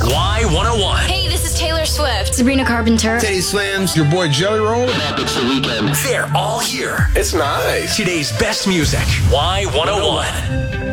Y101. Hey, this is Taylor Swift. Sabrina Carpenter. Teddy Swims, your boy Jelly Roll. They're all here. It's nice. Today's best music. Y101.